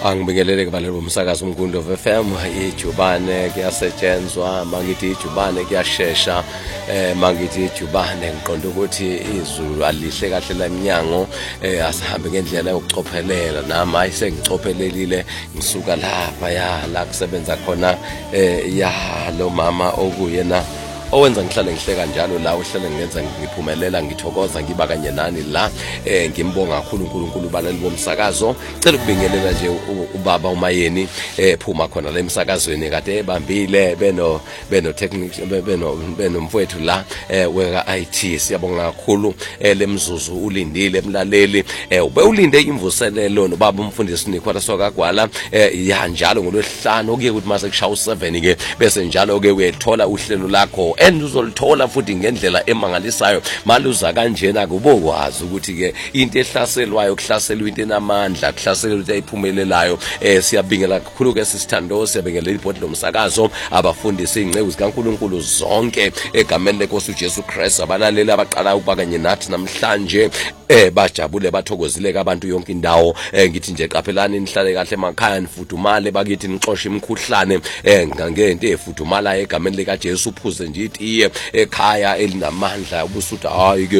Angibingelele kubaleli bomsakazo uMkhundo FM ijubane kuyasetshenzwa mangithi ijubane kuyashesha mangithi ijubane ngiqonda ukuthi izulu alihle kahle la eminyango asihambe ngendlela yokucophelela nami ayisengicophelelile ngisuka lapha la kusebenza khona ya lo mama okuyena owenza ngihlale ngihleka njalo la uhlale ngenza ngiphumelela ngithokoza ngiba kanye nani la ngimbonga kakhulu uNkulunkulu balali bomsakazo cela ukubingelela nje ubaba uMayeni phuma khona la emsakazweni kade ebambile beno technique beno mfowethu la weka IT siyabonga kakhulu lemzuzu ulindile emlaleli ube ulinde imvuselelo nobaba umfundisi Nikhwala Sokagwala ya njalo ngolwesihlanu okuye ukuthi mase kushaya u7 ke bese njalo ke uyethola uhlelo lakho uzolithola futhi ngendlela emangalisayo maluza kanjena kubokwazi ukuthi ke into ehlaselwayo kuhlaselwa into enamandla kuhlaselwa into ayiphumelelayo siyabingela kakhulu ke sisithando siyabingelela ibhodi lomsakazo abafundisi ingceku zikaNkulunkulu zonke egameni leNkosi uJesu Christ abalaleli abaqala ukuba kanye nathi namhlanje bajabule bathokozile abantu yonke indawo ngithi nje qaphelani nihlale kahle emakhaya nifudumale bakithi nixoshe imikhuhlane ngangento efudumala egameni lika Jesu uphuze nje itiye ekhaya elinamandla ubusuthi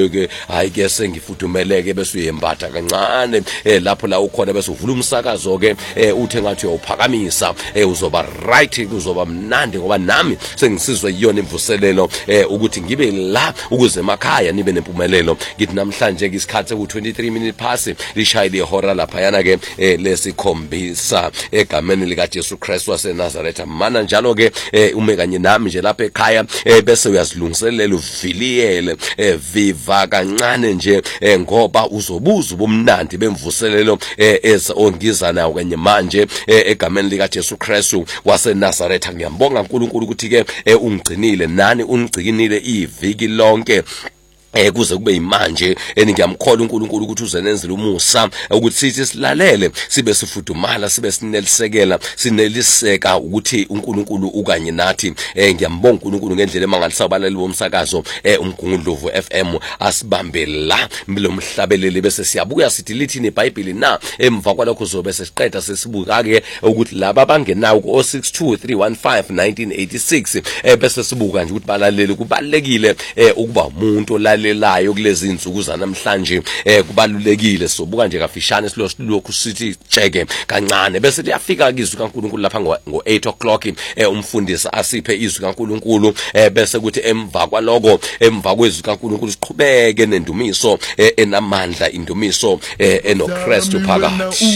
hayi ke sengifudumeleke bese uyembatha kancane lapho la ukhona bese uvula umsakazo ke uthe ngathi uyawuphakamisa uzoba right uzoba mnandi ngoba nami sengisizwe iyona imvuselelo ukuthi ngibe la ukuze emakhaya nibe nempumelelo ngithi namhlanje isikhathi ku23 minutes past lishayile ihora lapha yana ke lesikhombisa egameni lika Jesu Christ waseNazaretha mana njalo ke ume kanye nami nje lapha ekhaya bese uyazilungiselela uviliyele viva kancane nje ngoba uzobuza ubumnandi bemvuselelo ongiza nawo kanye manje egameni lika Jesu Christ waseNazaretha ngiyambonga uNkulunkulu ukuthi ke ungigcinile nani unigcinile iviki lonke kuze kube imanje ngiyamkhola uNkulunkulu ukuthi uzenenzele umusa ukuthi sithi silalele sibe sifudumala sibe sinelisekela sineliseka ukuthi uNkulunkulu ukanye nathi ngiyambonga uNkulunkulu ngendlela emangalisayo abalali bomsakazo uMgungundlovu FM asibambe la lomhlabeleli bese siyabuya sithi lithini iBhayibheli na emva kwalokho zobe sesiqeda sesibuka ke ukuthi laba bangenawo ku0623151986 bese sibuka nje ukuthi balaleli kubalekile ukuba umuntu lelayo kulezi insuku zanamhlanje kubalulekile sobuka nje kafishane silokhu sithi cheke kancane bese liyafika izwi kaNkulunkulu lapha ngo8 o'clock umfundisi asiphe izwi kaNkulunkulu bese kuthi emva kwaloko emva kwezwi kaNkulunkulu siqhubeke nendumiso enamandla indumiso enoKristu phakathi.